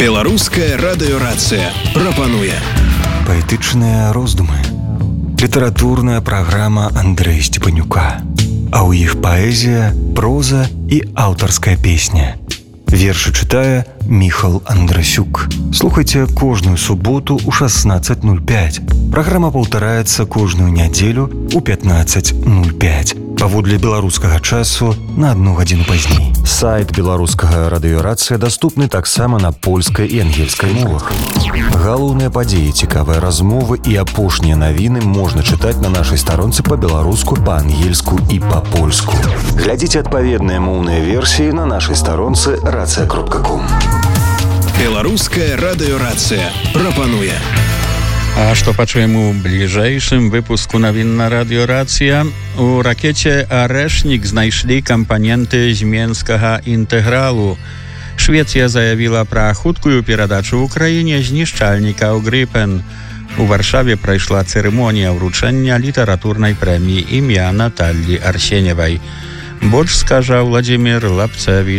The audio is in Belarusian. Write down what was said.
Беларуская радыёрацыя прапануе паэтычныя роздумы. Літаратурная праграма Андрэя Степанюка. А ў іх паэзія, проза і аўтарская песня. Вершы чытае Міхал Андрасюк. Слухайце кожную суботу ў 16:05. Праграма паўтараецца кожную нядзелю ў 15:05. Паводле беларускага часу на 1 гадзіну пазней. Сайт беларускага радыёрацыя даступны таксама на польскай і ангельскай мовах. Галоўныя падзеі, цікавыя размовы і апошнія навіны можна чытаць на нашай старонцы па-беларуску, па-ангельску і па-польску. Глядзіце адпаведныя моўныя версіі на нашай старонцы racja.com. Беларуская радыёрацыя прапануе. А што пачуем у бліжэйшым выпуску навін на радыёрацыя? У ракете «Арэшнік» знайшлі кампаненты з менскага інтэгралу. Швеція заявіла пра хуткую перадачу ў краіне знішчальнікаў «Грыпен». У Варшаве прайшла цырымонія ўручэння літаратурнай прэміі імя Наталлі Арсеневай. Больш скажа Владзімір Лапцэвіч.